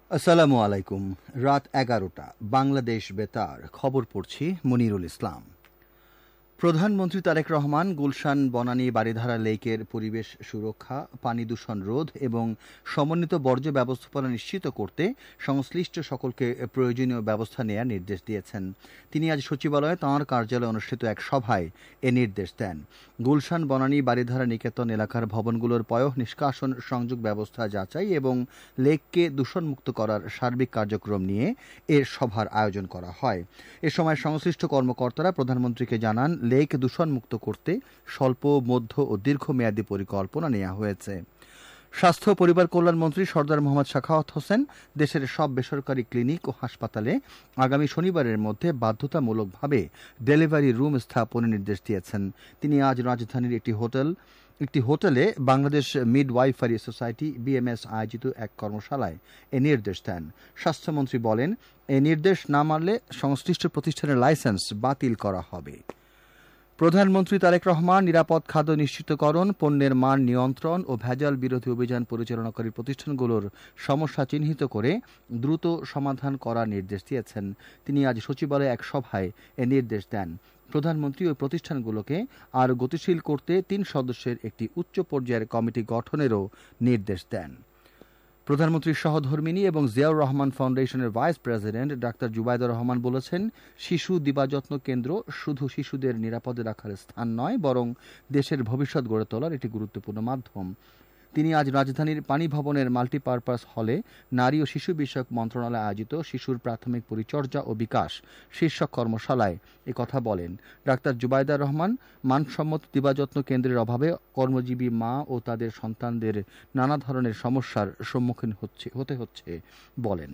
আসসালামু আলাইকুম। রাত ১১টা, বাংলাদেশ বেতার খবর পড়ছি মনিরুল ইসলাম। প্রধানমন্ত্রী তারেক রহমান গুলশান বনানী বারিধারা লেকের পরিবেশ সুরক্ষা, পানি দূষণ রোধ এবং সমন্বিত বর্জ্য ব্যবস্থাপনা নিশ্চিত করতে সংশ্লিষ্ট সকলকে প্রয়োজনীয় ব্যবস্থা নেওয়ার নির্দেশ দিয়েছেন। তিনি আজ সচিবালয়ে তাঁর কার্যালয়ে অনুষ্ঠিত এক সভায় এ নির্দেশ দেন। গুলশান বনানী বারিধারা নিকেতন এলাকার ভবনগুলোর পয়ঃ নিষ্কাশন সংযোগ ব্যবস্থা যাচাই এবং লেককে দূষণমুক্ত করার সার্বিক কার্যক্রম নিয়ে এ সভার আয়োজন করা হয়। এ সময় সংশ্লিষ্ট কর্মকর্তারা প্রধানমন্ত্রীকে জানান, লেক দূষণমুক্ত করতে স্বল্প, মধ্য ও দীর্ঘমেয়াদী পরিকল্পনা নেওয়া হয়েছে। স্বাস্থ্য ও পরিবার কল্যাণ মন্ত্রী সরদার মোহাম্মদ সাখাওয়াত হোসেন দেশের সব বেসরকারি ক্লিনিক ও হাসপাতালে আগামী শনিবারের মধ্যে বাধ্যতামূলকভাবে ডেলিভারি রুম স্থাপনের নির্দেশ দিয়েছেন। তিনি আজ রাজধানীর একটি হোটেলে বাংলাদেশ মিডওয়াইফারি সোসাইটি বিএমএস আয়োজিত এক কর্মশালায় এ নির্দেশ দেন। স্বাস্থ্যমন্ত্রী বলেন, এ নির্দেশ না মানলে সংশ্লিষ্ট প্রতিষ্ঠানের লাইসেন্স বাতিল করা হবে। প্রধানমন্ত্রী তারেক রহমান নিরাপদ খাদ্য নিশ্চিতকরণ, পণ্যের মান নিয়ন্ত্রণ ও ভেজাল বিরোধী অভিযান পরিচালনাকারী প্রতিষ্ঠানগুলোর সমস্যা চিহ্নিত করে দ্রুত সমাধান করার নির্দেশ দিয়েছেন। তিনি আজ সচিবালয়ে এক সভায় এ নির্দেশ দেন। প্রধানমন্ত্রী ওই প্রতিষ্ঠানগুলোকে আরও গতিশীল করতে ৩ সদস্যের একটি উচ্চ পর্যায়ের কমিটি গঠনেরও নির্দেশ দেন। প্রধানমন্ত্রীর সহধর্মিণী এবং জিয়াউর রহমান ফাউন্ডেশনের vice president doctor Zubaidur Rahman বলেছেন, শিশু দিবাযত্ন কেন্দ্র শুধু শিশুদের নিরাপদে রাখার স্থান নয়, বরং দেশের ভবিষ্যৎ গড়ে তোলার একটি গুরুত্বপূর্ণ মাধ্যম। তিনি আজ রাজধানীর পানি ভবনের মাল্টিপারপাস হলে নারী ও শিশু বিষয়ক মন্ত্রণালয় আয়োজিত শিশুর প্রাথমিক পরিচর্যা ও বিকাশ শীর্ষক কর্মশালায় কথা বলেন। ডাক্তার জুবাইদুর রহমান মানসম্মত দিবাযত্ন কেন্দ্রের অভাবে কর্মজীবী মা ও তাদের সন্তানদের নানা ধরনের সমস্যার সম্মুখীন হতে হচ্ছে বলেন।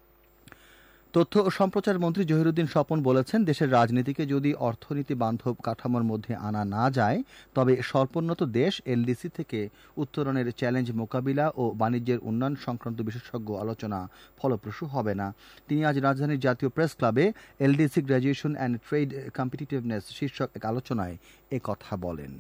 তথ্য ও সম্প্রচার মন্ত্রী জহিরুদ্দিন স্বপন বলেছেন, দেশের রাজনীতিকে যদি অর্থনীতি বান্ধব কাঠামোর মধ্যে আনা না যায়, তবে স্বল্পোন্নত দেশ এলডিসি থেকে উত্তরণের চ্যালেঞ্জ মোকাবিলা ও বাণিজ্যের উন্নয়ন সংক্রান্ত বিশেষজ্ঞ আলোচনা ফলপ্রসূ হবে না। তিনি আজ রাজধানীর জাতীয় প্রেস ক্লাবে LDC graduation and trade competitiveness শীর্ষক এক আলোচনায় কথা বলেন।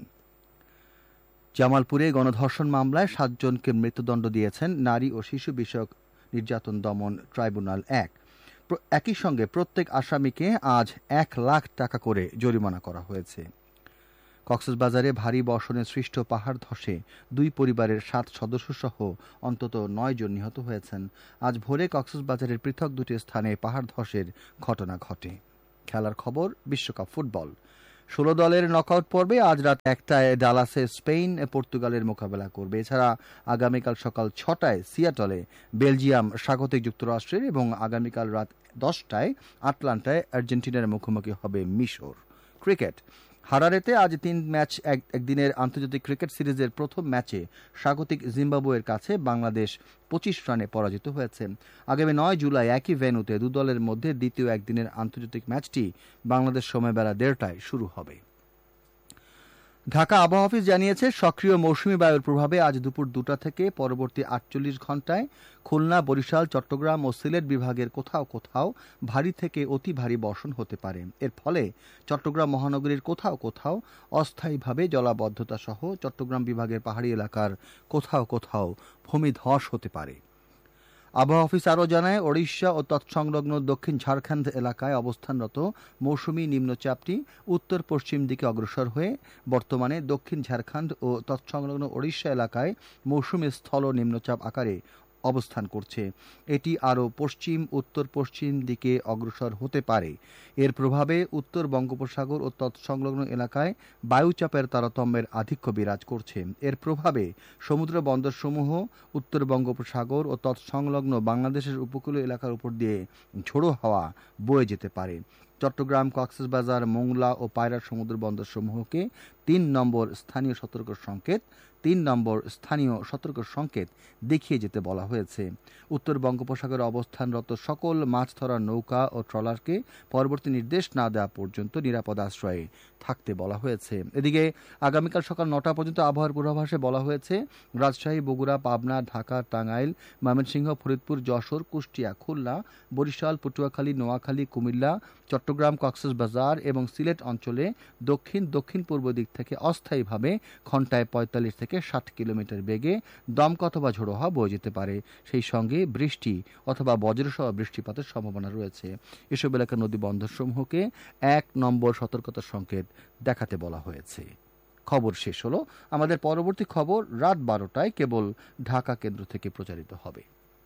জামালপুরে গণধর্ষণ মামলায় 7 জনকে মৃত্যুদণ্ড দিয়েছেন নারী ও শিশু বিষয়ক নির্যাতন দমন ট্রাইব্যুনাল 1। একই সঙ্গে প্রত্যেক আসামিকে আজ 1 লাখ টাকা করে জরিমানা করা হয়েছে। কক্সবাজারে ভারী বর্ষণে সৃষ্ট পাহাড় ধসে 2 পরিবারের 7 সদস্য সহ অন্তত 9 জন নিহত হয়েছেন। আজ ভোরে কক্সবাজারের পৃথক 2টি স্থানে পাহাড় ধসের ঘটনা ঘটে। খেলার খবর, বিশ্বকাপ ফুটবল 16 দলের নকআউট পর্বে আজ রাত 1টায় ডালাসে স্পেন পর্তুগালের মোকাবেলা করবে। এছাড়া আগামীকাল সকাল 6টায় সিয়াটলে বেলজিয়াম স্বাগতিক যুক্তরাষ্ট্রের এবং আগামীকাল রাত 10টায় আটলান্টায় আর্জেন্টিনার মুখোমুখি হবে মিশর। ক্রিকেট হারারেতে আজ 3 ম্যাচ একদিনের আন্তর্জাতিক ক্রিকেট সিরিজের প্রথম ম্যাচে স্বাগতিক জিম্বাবুয়ের কাছে বাংলাদেশ 25 রানে পরাজিত হয়েছে। আগামী 9 জুলাই একই ভেন্যুতে 2 দলের মধ্যে দ্বিতীয় একদিনের আন্তর্জাতিক ম্যাচটি বাংলাদেশ সময় বেলা 1:30টায় শুরু হবে। ঢাকা আবহাওয়া অফিস জানিয়েছে, সক্রিয় মৌসুমী বায়ুর প্রভাবে আজ দুপুর 2টা থেকে পরবর্তী 48 ঘণ্টায় খুলনা, বরিশাল, চট্টগ্রাম ও সিলেট বিভাগের কোথাও কোথাও ভারী থেকে অতি ভারী বর্ষণ হতে পারে। এর ফলে চট্টগ্রাম মহানগরীর কোথাও কোথাও অস্থায়ীভাবে জলাবদ্ধতা সহ চট্টগ্রাম বিভাগের পাহাড়ি এলাকার কোথাও কোথাও ভূমিধস হতে পারে। আবহাওয়া অফিস আরও জানায়, ওড়িশা ও তৎসংলগ্ন দক্ষিণ ঝাড়খণ্ড এলাকায় অবস্থানরত মৌসুমী নিম্নচাপটি উত্তর পশ্চিম দিকে অগ্রসর হয়ে বর্তমানে দক্ষিণ ঝাড়খণ্ড ও তৎসংলগ্ন ওড়িশা এলাকায় মৌসুমী স্থল নিম্নচাপ আকারে অবস্থান করছে। এটি আরও পশ্চিম উত্তর পশ্চিম দিকে অগ্রসর হতে পারে। এর প্রভাবে উত্তর বঙ্গোপসাগর ও তৎসংলগ্ন এলাকায় বায়ুচাপের তারতম্যের আধিক্য বিরাজ করছে। এর প্রভাবে সমুদ্র বন্দরসমূহ উত্তর বঙ্গোপসাগর ও তৎসংলগ্ন বাংলাদেশের উপকূলীয় এলাকার উপর দিয়ে ঝোড়ো হাওয়া বয়ে যেতে পারে। চট্টগ্রাম, কক্সবাজার, মোংলা ও পায়রা সমুদ্র বন্দরসমূহকে 3 নম্বর স্থানীয় সতর্ক সংকেত দেখিয়ে যেতে বলা হয়েছে। উত্তর বঙ্গোপসাগরে অবস্থানরত সকল মাছ ধরার নৌকা ও ট্রলারকে পরবর্তী নির্দেশ না দেওয়া পর্যন্ত নিরাপদ আশ্রয়ে থাকতে বলা হয়েছে। এদিকে আগামীকাল সকাল 9টা পর্যন্ত আবহাওয়ার পূর্বাভাসে বলা হয়েছে, রাজশাহী, বগুড়া, পাবনা, ঢাকা, টাঙ্গাইল, ময়মনসিংহ, ফরিদপুর, যশোর, কুষ্টিয়া, খুলনা, বরিশাল, পটুয়াখালী, নোয়াখালী, কুমিল্লা, চট্টগ্রাম, চট্টগ্রাম, কক্সবাজার এবং সিলেট অঞ্চলে দক্ষিণ দক্ষিণ পূর্ব দিক থেকে অস্থায়ীভাবে ঘন্টায় ৪৫ থেকে ৬০ কিলোমিটার বেগে দমকা অথবা ঝোড়ো হাওয়া বয়ে যেতে পারে। সেই সঙ্গে বৃষ্টি অথবা বজ্রসহ বৃষ্টিপাতের সম্ভাবনা রয়েছে। এসব এলাকার নদী বন্দরসমূহকে ১ নম্বর সতর্কতা সংকেত দেখাতে বলা হয়েছে। খবর শেষ হলো। আমাদের পরবর্তী খবর রাত ১২টায় কেবল ঢাকা কেন্দ্র থেকে প্রচারিত হবে।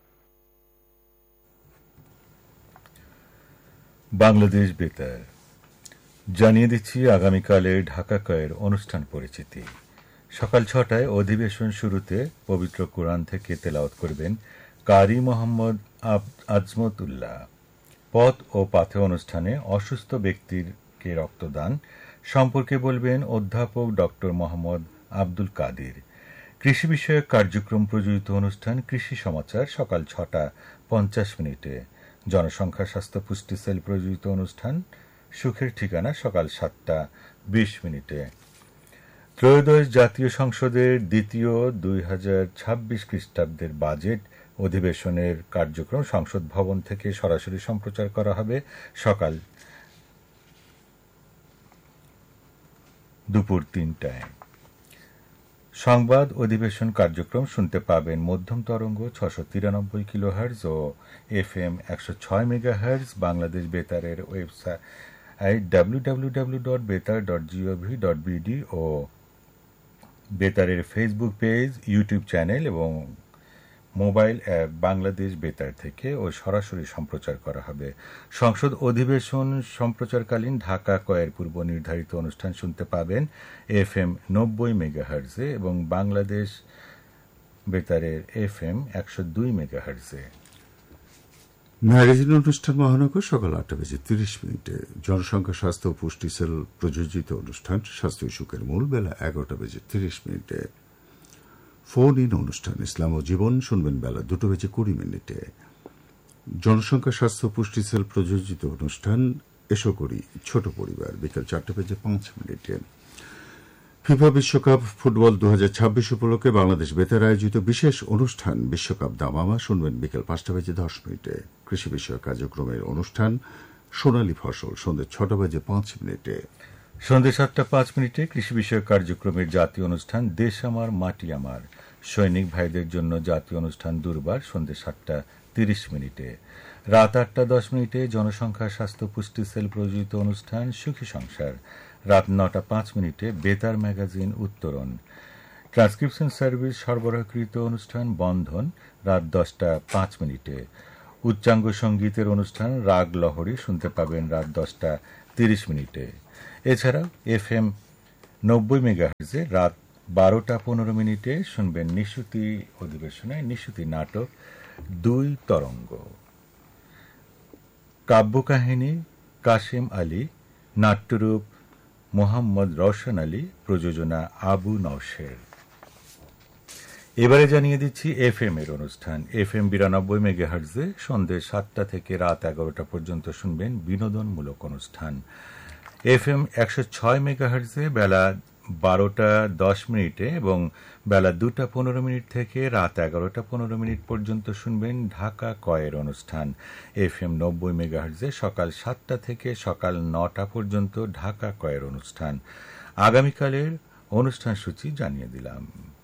বাংলাদেশ বেতার জানিয়ে দিচ্ছি আগামীকালের ঢাকা কয়ের অনুষ্ঠান পরিচিতি। সকাল ৬টায় অধিবেশন শুরুতে পবিত্র কোরআন থেকে তেলাওয়াত করবেন কারি মোহাম্মদ আজমতুল্লাহ। পথ ও পাথে অনুষ্ঠানে অসুস্থ ব্যক্তিকে রক্তদান সম্পর্কে বলবেন অধ্যাপক ডক্টর মোহাম্মদ আব্দুল কাদির। কৃষি বিষয়ক কার্যক্রম প্রযোজিত অনুষ্ঠান কৃষি সমাচার সকাল ৬টা৫০ জনসংখ্যা স্বাস্থ্য পুষ্টি সেল প্রযোজিত অনুষ্ঠান সুখের ঠিকানা সকাল ৭টা২০। ত্রয়োদশ জাতীয় সংসদের দ্বিতীয় ২০২৬ খ্রিস্টাব্দের বাজেট অধিবেশনের কার্যক্রম সংসদ ভবন থেকে সরাসরি সম্প্রচার করা হবে সকাল দুপুর ৩টায়। সংবাদ অধিবেশন কার্যক্রম শুনতে পাবেন মধ্যম তরঙ্গ ৬৯৩ কিলোহার্জ ও FM ১০৬ megahertz. Bangladesh বেতারের website www.betar.gov.bd ও বেতারের ফেসবুক পেজ, ইউটিউব চ্যানেল এবং মোবাইল অ্যাপ বাংলাদেশ বেতার থেকে ও সরাসরি সম্প্রচার করা হবে। সংসদ অধিবেশন সম্প্রচারকালীন ঢাকা কয়ের পূর্ব নির্ধারিত অনুষ্ঠান শুনতে পাবেন FM ৯০ মেগাহার্জে এবং বাংলাদেশ বেতারের FM ১০২ মেগাহার্জে। ম্যাগাজিন অনুষ্ঠান মহানগর সকাল ৮টা বেজে ৩০ জনসংখ্যা স্বাস্থ্য ও পুষ্টি সেল প্রযোজিত অনুষ্ঠান স্বাস্থ্য সুখের মূল বেলা ১১টা বেজে ৩০। ফোন ইন অনুষ্ঠান ইসলাম ও জীবন শুনবেন বেলা ২টা বেজে ২০। জনসংখ্যা স্বাস্থ্য পুষ্টি সেল প্রযোজিত অনুষ্ঠান এসো করি ছোট পরিবার বিকেল ৪টা বেজে ৫। ফিফা বিশ্বকাপ ফুটবল ২০২৬ উপলক্ষে বাংলাদেশ বেতার আয়োজিত বিশেষ অনুষ্ঠান বিশ্বকাপ দামামা শুনবেন বিকেল ৫টা বেজে ১০। কৃষি বিষয়ক কার্যক্রমের অনুষ্ঠান সোনালী ফসল সন্ধ্যে ৬টা বেজে ৫। সন্ধ্যে ৭টা৫ কৃষি বিষয়ক কার্যক্রমের জাতীয় অনুষ্ঠান দেশ আমার মাটি আমার। সৈনিক ভাইদের জন্য জাতীয় অনুষ্ঠান দুর্বার সন্ধ্যে ৭টা৩০। রাত ৮টা১০ জনসংখ্যা স্বাস্থ্য পুষ্টি সেল প্রযোজিত অনুষ্ঠান সুখী সংসার। রাত ৯টা৫ বেতার ম্যাগাজিন উত্তরণ। ট্রান্সক্রিপশন সার্ভিস সরবরাহকৃত অনুষ্ঠান বন্ধন রাত ১০টা৫। উচ্চাঙ্গ সঙ্গীতের অনুষ্ঠান রাগ লহরী শুনতে পাবেন রাত ১০টা৩০। এছাড়াও FM ৯০ মেগাহার্জে রাত ১২টা১৫ শুনবেন নিশুতি অধিবেশনে নিশুতি নাটক ২ তরঙ্গ। কাব্যকাহিনী কাশেম আলী, নাট্যরূপ মোহাম্মদ রওশন আলী, প্রযোজনা আবু নওশের। এবারে জানিয়ে দিচ্ছি FM এর অনুষ্ঠান। FM ৯২ মেগাহার্জে সন্ধ্যে ৭টা থেকে রাত ১১টা পর্যন্ত শুনবেন বিনোদনমূলক অনুষ্ঠান। FM ১০৬ মেগাহার্জে বেলা ১২টা১০ এবং বেলা ২টা১৫ থেকে রাত ১১টা১৫ পর্যন্ত শুনবেন ঢাকা কয়ের অনুষ্ঠান। FM ৯০ মেগাহার্জে সকাল ৭টা থেকে সকাল ৯টা পর্যন্ত ঢাকা কয়ের অনুষ্ঠান। আগামীকালের অনুষ্ঠান সূচি জানিয়ে দিলাম।